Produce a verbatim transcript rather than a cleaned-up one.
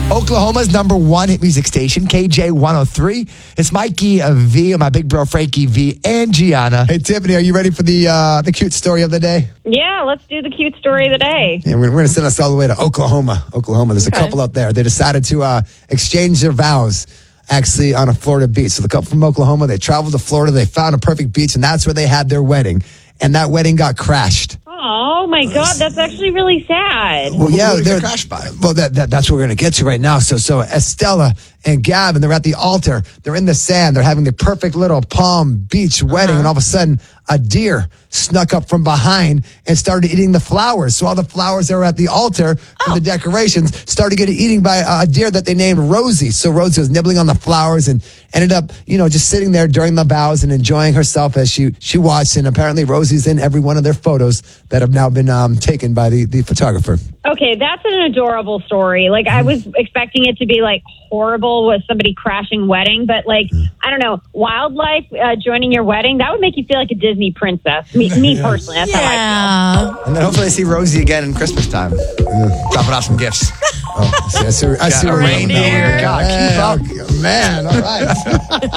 Oklahoma's number one hit music station, K J one oh three. It's Mikey uh, V and my big bro Frankie V and Gianna. Hey, Tiffany, are you ready for the uh, the cute story of the day? Yeah, let's do the cute story of the day. Yeah, we're, we're going to send us all the way to Oklahoma. Oklahoma. There's a Okay. couple out there. They decided to uh, exchange their vows actually on a Florida beach. So the couple from Oklahoma, they traveled to Florida. They found a perfect beach, and that's where they had their wedding. And that wedding got crashed. Oh my God, that's actually really sad. Well, yeah, Who did it they're get crashed by? Well, that, that that's what we're going to get to right now. So, so Estella and Gavin, they're at the altar. They're in the sand. They're having the perfect little Palm Beach wedding, Uh-huh. and all of a sudden, a deer snuck up from behind and started eating the flowers. So all the flowers that were at the altar for Oh. the decorations started getting eaten by a deer that they named Rosie. So Rosie was nibbling on the flowers and ended up, you know, just sitting there during the vows and enjoying herself as she she watched. And apparently, Rosie's in every one of their photos that have now been um, taken by the the photographer. Okay, that's an adorable story. Like, I was expecting it to be, like, horrible with somebody crashing wedding, but, like, I don't know, wildlife uh, joining your wedding, that would make you feel like a Disney princess. Me, me personally, that's how I Yeah. And then hopefully I see Rosie again in Christmas time. Dropping off some gifts. Oh, I see, I see, I see Got a where we're going with that one. reindeer. God, keep up. Yeah, man, all right.